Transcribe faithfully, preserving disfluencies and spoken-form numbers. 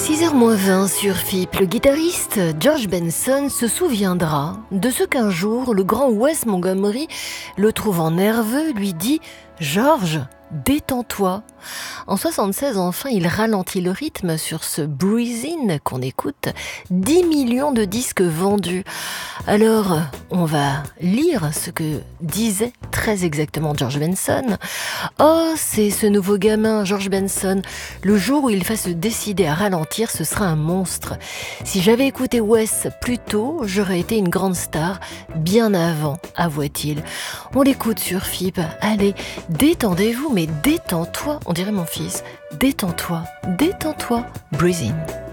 six heures moins vingt sur F I P, le guitariste George Benson se souviendra de ce qu'un jour, le grand Wes Montgomery, le trouvant nerveux, lui dit « George, détends-toi ». En soixante-seize, enfin, il ralentit le rythme sur ce Breathe In qu'on écoute, dix millions de disques vendus. Alors, on va lire ce que disait très exactement George Benson. Oh, c'est ce nouveau gamin, George Benson. Le jour où il va se décider à ralentir, ce sera un monstre. Si j'avais écouté Wes plus tôt, j'aurais été une grande star, bien avant, avoua-t-il. On l'écoute sur F I P. Allez, détendez-vous, mais détends-toi. On dirait mon fils. Détends-toi, détends-toi. Breathe In.